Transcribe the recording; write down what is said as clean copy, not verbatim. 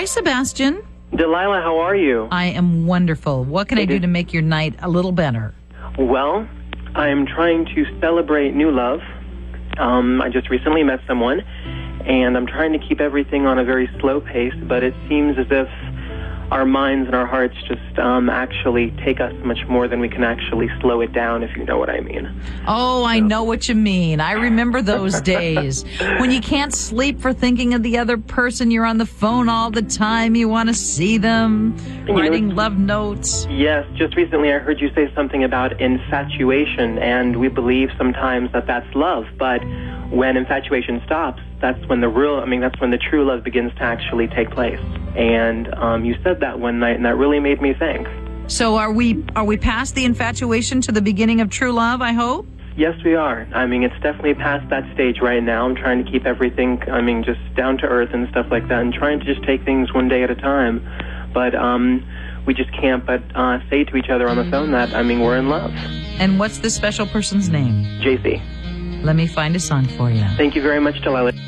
Sebastian. Delilah, how are you? I am wonderful. What can I do to make your night a little better? Well, I'm trying to celebrate new love. I just recently met someone, and I'm trying to keep everything on a very slow pace, but it seems as if our minds and our hearts just actually take us much more than we can actually slow it down, if you know what I mean. Oh, I know what you mean. I remember those days when you can't sleep for thinking of the other person. You're on the phone all the time. You want to see them, writing love notes. Yes, just recently I heard you say something about infatuation, and we believe sometimes that that's love, but when infatuation stops, that's when that's when the true love begins to actually take place. And you said that one night, and that really made me think. So are we past the infatuation to the beginning of true love, I hope? Yes, we are. It's definitely past that stage right now. I'm trying to keep everything, just down to earth and stuff like that, and trying to just take things one day at a time. But we just can't but say to each other on the phone that, we're in love. And what's this special person's name? JC. Let me find a song for you. Thank you very much, Delilah.